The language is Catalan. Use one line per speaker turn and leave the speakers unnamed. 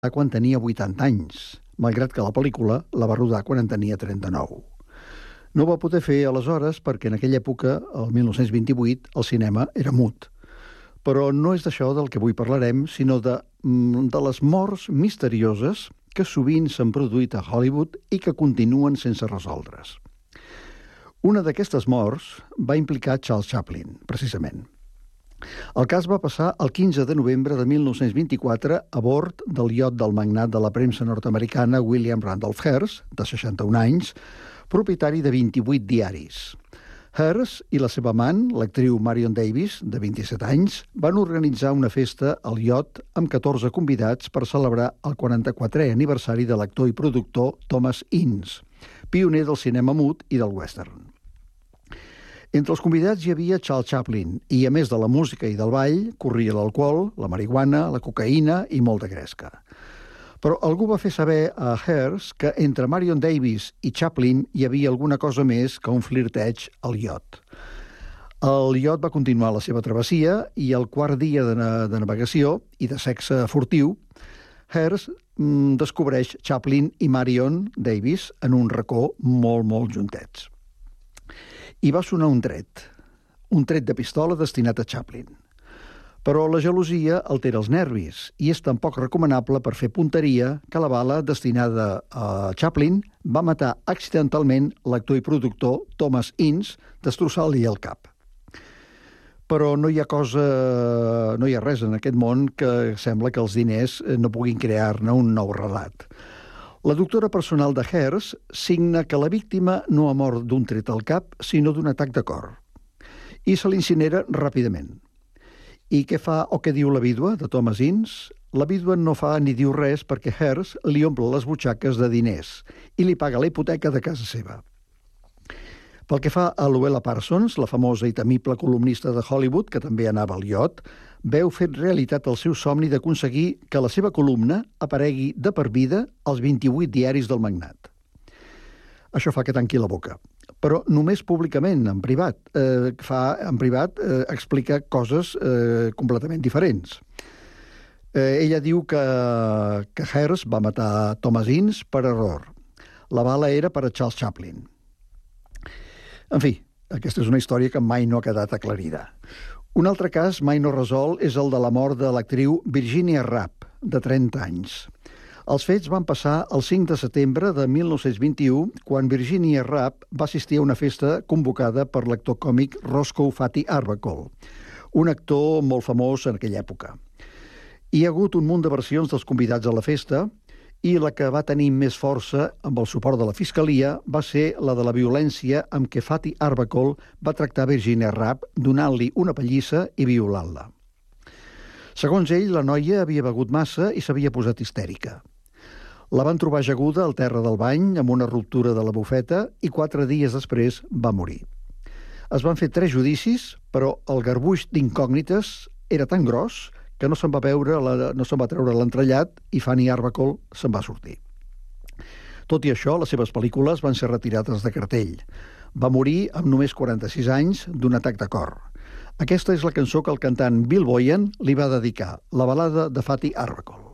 quan tenia 80 anys, malgrat que la pel·lícula la va rodar quan en tenia 39. No ho va poder fer aleshores perquè en aquella època, el 1928, el cinema era mut. Però no és d'això del que avui parlarem, sinó de les morts misterioses que sovint s'han produït a Hollywood i que continuen sense resoldre's. Una d'aquestes morts va implicar Charles Chaplin, precisament. El cas va passar el 15 de novembre de 1924 a bord del iot del magnat de la premsa nord-americana William Randolph Hearst, de 61 anys, propietari de 28 diaris. Hearst i la seva amant, l'actriu Marion Davies, de 27 anys, van organitzar una festa al iot amb 14 convidats per celebrar el 44è aniversari de l'actor i productor Thomas Ince, pioner del cinema mut i del western. Entre els convidats hi havia Charles Chaplin i, a més de la música i del ball, corria l'alcohol, la marihuana, la cocaïna i molta gresca. Però algú va fer saber a Hearst que entre Marion Davies i Chaplin hi havia alguna cosa més que un flirteig al iot. El iot va continuar la seva travessia i al quart dia de navegació i de sexe furtiu, Hearst descobreix Chaplin i Marion Davies en un racó molt juntets. I va sonar un tret de pistola destinat a Chaplin. Però la gelosia altera els nervis i és tan poc recomanable per fer punteria que la bala destinada a Chaplin va matar accidentalment l'actor i productor Thomas Ince, destrossant-li el cap. Però no hi ha res en aquest món que sembla que els diners no puguin crear-ne un nou relat. La doctora personal de Hearst signa que la víctima no ha mort d'un tret al cap, sinó d'un atac de cor. I se l'incinera ràpidament. I què fa o què diu la vídua de Thomas Ince? La vídua no fa ni diu res perquè Hearst li omple les butxaques de diners i li paga la hipoteca de casa seva. Pel que fa a Louella Parsons, la famosa i temible columnista de Hollywood, que també anava al iot, veu fet realitat el seu somni d'aconseguir que la seva columna aparegui de per vida als 28 diaris del magnat. Això fa que tanqui la boca. Però només públicament, en privat. Explica coses completament diferents. Ella diu que Hearst va matar Thomas Ince per error. La bala era per a Charles Chaplin. En fi, aquesta és una història que mai no ha quedat aclarida. Un altre cas mai no resolt és el de la mort de l'actriu Virginia Rappe, de 30 anys. Els fets van passar el 5 de setembre de 1921, quan Virginia Rappe va assistir a una festa convocada per l'actor còmic Roscoe Fatty Arbuckle, un actor molt famós en aquella època. Hi ha hagut un munt de versions dels convidats a la festa i la que va tenir més força amb el suport de la Fiscalia va ser la de la violència amb què Fatty Arbuckle va tractar Virginia Rappe, donant-li una pallissa i violant-la. Segons ell, la noia havia begut massa i s'havia posat histèrica. La van trobar ajaguda al terra del bany amb una ruptura de la bufeta i 4 dies després va morir. Es van fer 3 judicis, però el garbuix d'incògnites era tan gros que no se'n va treure l'entrellat i Fanny Arbuckle se'n va sortir. Tot i això, les seves pel·lícules van ser retirades de cartell. Va morir amb només 46 anys d'un atac de cor. Aquesta és la cançó que el cantant Bill Boyan li va dedicar, la balada de Fatty Arbuckle.